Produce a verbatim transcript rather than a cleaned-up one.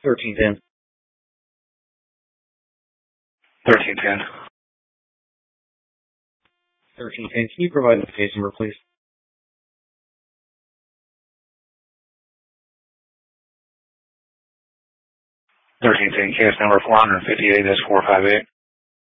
thirteen ten. thirteen ten. thirteen ten. Can you provide the case number, please? thirteen ten, case number four fifty-eight S four five eight.